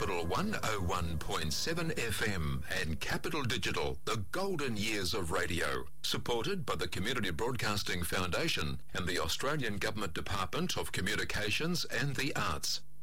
Capital 101.7 FM and Capital Digital, the golden years of radio. Supported by the Community Broadcasting Foundation and the Australian Government Department of Communications and the Arts.